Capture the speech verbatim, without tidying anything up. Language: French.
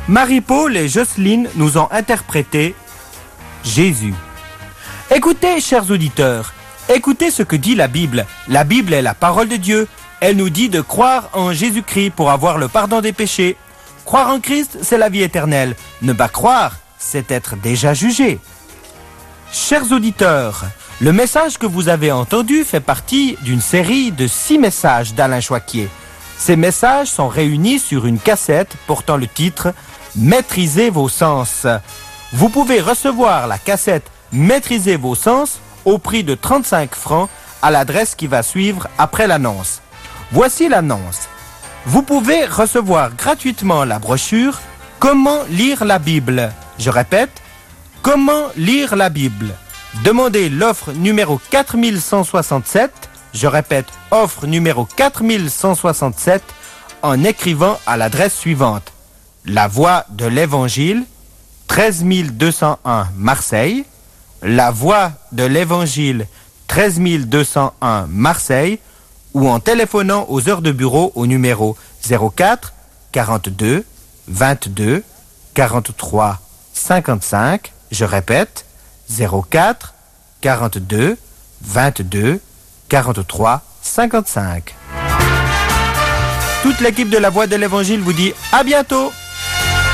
Marie-Paul et Jocelyne nous ont interprété Jésus. Écoutez, chers auditeurs, écoutez ce que dit la Bible. La Bible est la parole de Dieu. Elle nous dit de croire en Jésus-Christ pour avoir le pardon des péchés. Croire en Christ, c'est la vie éternelle. Ne pas croire, c'est être déjà jugé. Chers auditeurs, le message que vous avez entendu fait partie d'une série de six messages d'Alain Choiquier. Ces messages sont réunis sur une cassette portant le titre « Maîtrisez vos sens ». Vous pouvez recevoir la cassette « Maîtrisez vos sens » au prix de trente-cinq francs à l'adresse qui va suivre après l'annonce. Voici l'annonce. Vous pouvez recevoir gratuitement la brochure « Comment lire la Bible ». Je répète, « Comment lire la Bible ». Demandez l'offre numéro quatre mille cent soixante-sept, je répète, offre numéro quatre mille cent soixante-sept, en écrivant à l'adresse suivante. La Voix de l'Évangile, treize mille deux cent un Marseille. La Voix de l'Évangile, treize mille deux cent un Marseille, ou en téléphonant aux heures de bureau au numéro zéro quatre quarante-deux vingt-deux quarante-trois cinquante-cinq, je répète, zéro quatre quarante-deux vingt-deux quarante-trois cinquante-cinq. Toute l'équipe de la Voix de l'Évangile vous dit à bientôt.